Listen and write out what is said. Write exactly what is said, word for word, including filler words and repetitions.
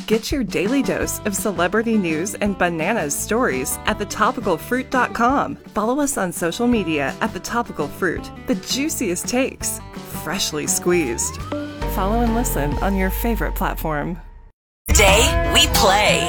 Get your daily dose of celebrity news and bananas stories at the topical fruit dot com. Follow us on social media at The Topical Fruit. The juiciest takes, freshly squeezed. Follow and listen on your favorite platform. Today, we play.